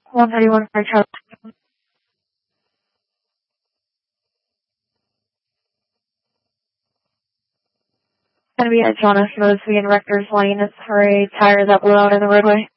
131 for Charlie. Going to be at Jonas Mosby and Rector's Lane. It's her tire that blew out in the roadway.